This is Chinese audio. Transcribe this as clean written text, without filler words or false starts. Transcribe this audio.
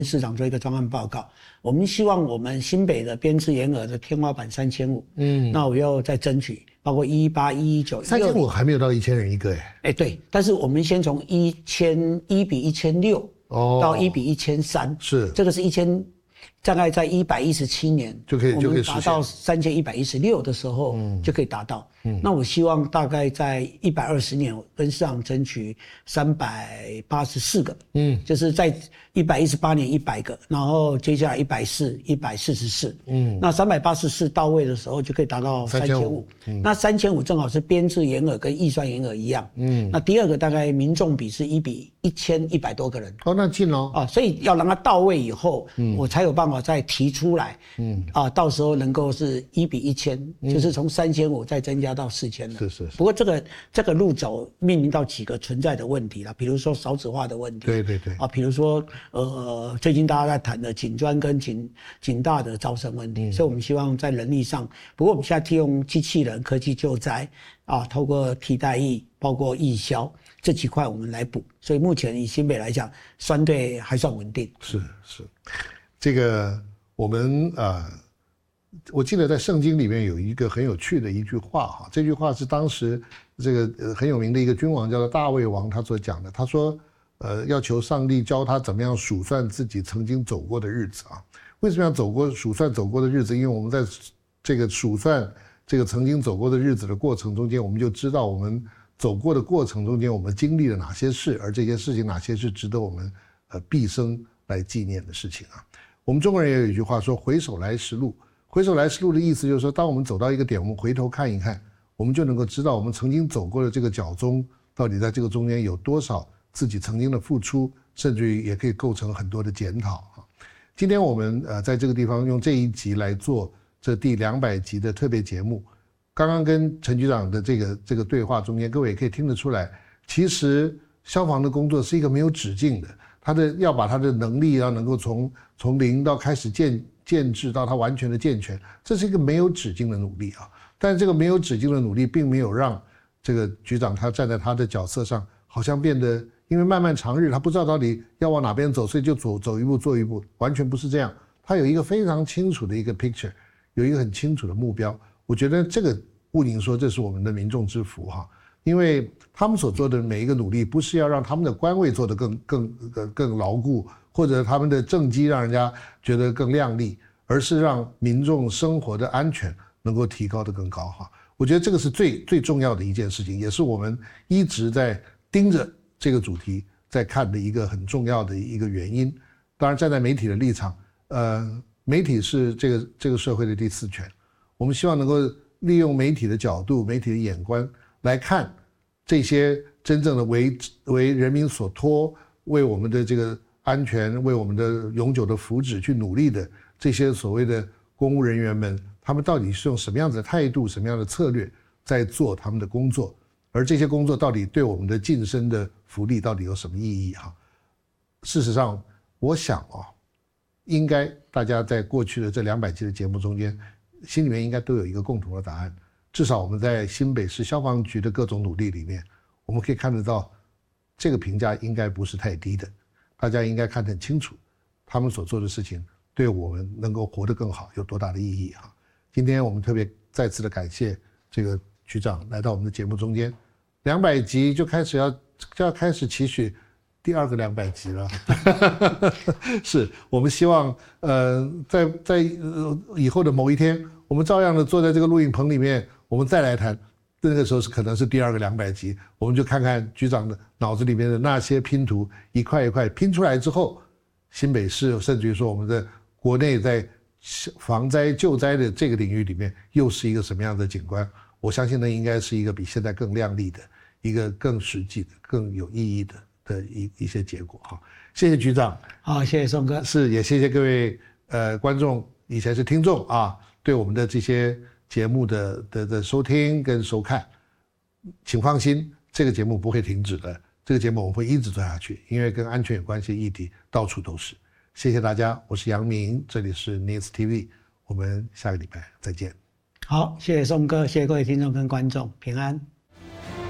市长做一个专案报告。我们希望我们新北的编制员额的天花板3500，那我要再争取，包括118、119、 3500还没有到1000人一个对，但是我们先从1比1600到1比1300， 是这个是1000。大概在117年就可以达到3116的时候就可以达到。那我希望大概在120年跟市场争取384个，就是在118年100个，然后接下来144，那384到位的时候就可以达到3500。那3500正好是编制员额跟预算员额一样。那第二个大概民众比是1比1100多个人。 那近咯。 所以要让它到位以后，我才有办法再提出来。到时候能够是1比1000，就是从3500再增加到4000了。 是。 不过这个路走面临到几个存在的问题啦，比如说少子化的问题。 对。 比如说最近大家在谈的警专跟警大的招生问题，所以我们希望在人力上，不过我们现在利用机器人、科技救灾透过替代役，包括义消这几块我们来补，所以目前以新北来讲，相对还算稳定。 是，这个我们我记得在圣经里面有一个很有趣的一句话哈，这句话是当时这个很有名的一个君王叫做大卫王他所讲的，他说要求上帝教他怎么样数算自己曾经走过的日子啊。为什么要数算走过的日子？因为我们在这个数算这个曾经走过的日子的过程中间，我们就知道我们走过的过程中间我们经历了哪些事，而这些事情哪些是值得我们毕生来纪念的事情啊。我们中国人也有一句话说回首来时路，回首来时路的意思就是说，当我们走到一个点，我们回头看一看，我们就能够知道我们曾经走过的这个脚踪到底在这个中间有多少自己曾经的付出，甚至于也可以构成很多的检讨。今天我们在这个地方用这一集来做这第200集的特别节目。刚刚跟陈局长的这个对话中间，各位也可以听得出来，其实消防的工作是一个没有止境的，要把他的能力要能够从零到开始建制到他完全的健全，这是一个没有止境的努力啊。但是这个没有止境的努力并没有让这个局长他站在他的角色上好像变得因为漫漫长日他不知道到底要往哪边走，所以就走一步做一步，完全不是这样。他有一个非常清楚的一个 picture， 有一个很清楚的目标。我觉得这个务宁说这是我们的民众之福哈，因为他们所做的每一个努力不是要让他们的官位做得更牢固，或者他们的政绩让人家觉得更亮丽，而是让民众生活的安全能够提高得更高哈。我觉得这个是最重要的一件事情，也是我们一直在盯着这个主题在看的一个很重要的一个原因。当然站在媒体的立场，媒体是这个社会的第四权，我们希望能够利用媒体的角度、媒体的眼光来看这些真正的为人民所托、为我们的这个安全、为我们的永久的福祉去努力的这些所谓的公务人员们，他们到底是用什么样子的态度、什么样的策略在做他们的工作，而这些工作到底对我们的晋升的福利到底有什么意义哈？事实上，我想应该大家在过去的这200期的节目中间，心里面应该都有一个共同的答案。至少我们在新北市消防局的各种努力里面，我们可以看得到，这个评价应该不是太低的。大家应该看得很清楚，他们所做的事情对我们能够活得更好有多大的意义哈。今天我们特别再次的感谢这个局长来到我们的节目中间，200集就要开始期许第2个200集了。是我们希望在以后的某一天，我们照样的坐在这个录影棚里面，我们再来谈，那个时候是可能是第2个200集，我们就看看局长的脑子里面的那些拼图一块一块拼出来之后，新北市甚至于说我们的国内在防灾救灾的这个领域里面又是一个什么样的景观。我相信那应该是一个比现在更亮丽的一个更实际的更有意义的一些结果哈。谢谢局长。 好，谢谢宋哥。 是，也谢谢各位观众以前是听众啊，对我们的这些节目的收听跟收看，请放心，这个节目不会停止的，这个节目我们会一直做下去，因为跟安全有关系的议题到处都是。谢谢大家，我是杨明，这里是 News TV， 我们下个礼拜再见。 好，谢谢宋哥，谢谢各位听众跟观众，平安。